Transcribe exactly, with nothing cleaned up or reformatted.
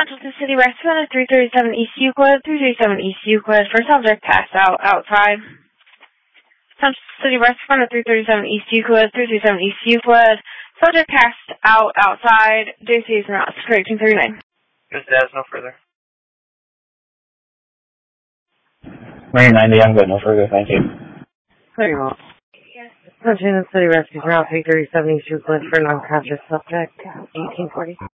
Templeton City Rescue on three thirty-seven East Euclid, three thirty-seven East Euclid, for subject passed out outside. Templeton City Rescue on three thirty-seven East Euclid, three thirty-seven East Euclid, subject passed out outside, J C is not correcting thirty-nine. Good status, no further. Marine ninety, I'm good, no further, thank you. Very well. Templeton City Rescue, route three thirty-seven East Euclid for non-conscious subject, eighteen forty.